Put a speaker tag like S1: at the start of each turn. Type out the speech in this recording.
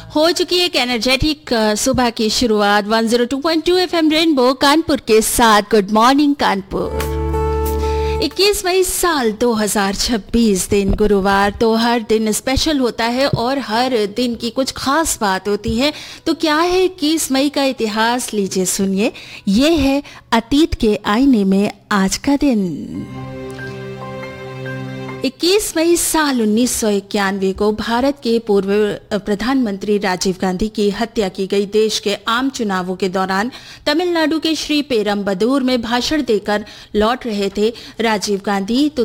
S1: हो चुकी एक एनर्जेटिक सुबह की शुरुआत 102.2 एफएम रेनबो कानपुर के साथ। Good morning Kanpur. 21 मई साल 2026 दिन गुरुवार। तो हर दिन स्पेशल होता है और हर दिन की कुछ खास बात होती है। तो क्या है 21 मई का इतिहास, लीजिए सुनिए। ये है अतीत के आईने में आज का दिन। 21 मई साल 1991 को भारत के पूर्व प्रधानमंत्री राजीव गांधी की हत्या की गई। देश के आम चुनावों के दौरान तमिलनाडु के श्री पेरम्बदूर में भाषण देकर लौट रहे थे राजीव गांधी। तो